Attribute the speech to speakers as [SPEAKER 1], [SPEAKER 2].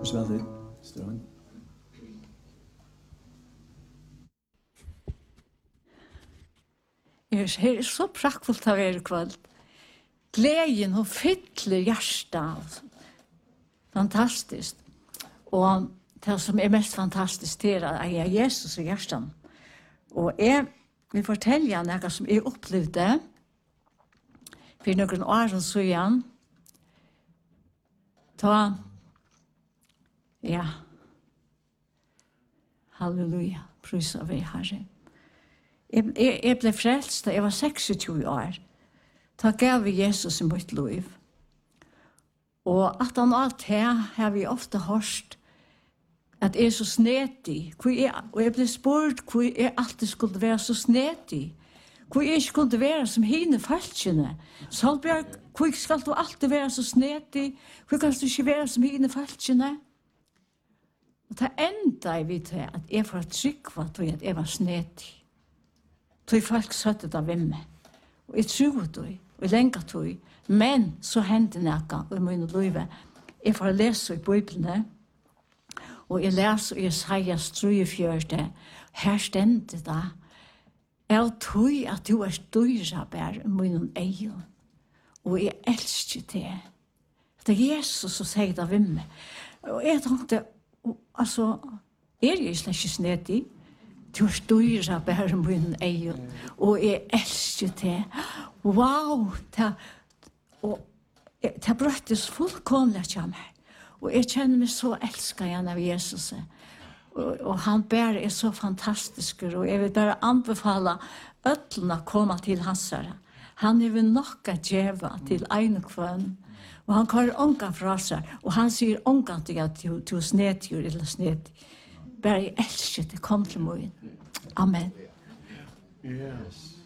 [SPEAKER 1] så vel til. Strån.
[SPEAKER 2] Her er så praktfullt av i kveld. Gleden og fyller hjertet. Fantastisk. Og det som er mest fantastisk er at jeg er Jesus i hjertet. Og jeg vil fortelle noe som jeg opplevde for noen år siden. Ja. Halleluja. Prysa vi Herre. Jeg ble frelst da jeg var 26 år. Da gav vi Jesus i mitt liv. Og at han alt her har vi ofte hørt at jeg er så snedig. Og jeg ble spurt hvor jeg alltid skulle være så snedig. Hvor jeg ikke kunne være som hine falskene. Solbjørg, hvor skal du alltid være så snedig? Hvor kan du ikke være som hine falskene? Og det enda jeg vidt til at jeg får trykva til at jeg var snedig. Tog folk søtte det ved meg. Og jeg tror det, og jeg lenger det. Men så hendte det i min liv. Jeg får lese i Bibelen, og jeg leser i Jesajas 43. Her stendte det. Jeg tror at du er større bare i min egen. Og jeg elsker det. Det er Jesus som sier det ved meg. Og jeg tenkte, altså, er jeg slett ikke snedig? Du er større bare i min egen. Og jeg elsker det. Wow! Det brøttes fullkomlig til meg. Og jeg kjenner meg så elsket igjen av Jesus. Og han bare er så fantastisk. Og jeg vil bare anbefale øtlene å komme til hans herre. Han er vel nok å gjøre til ene kvann. Og han kaller ångan fra seg. Og han sier ångan til at du er snedgjør eller snedig. Bare jeg elsker det. Kom til meg. Amen.
[SPEAKER 1] Yes.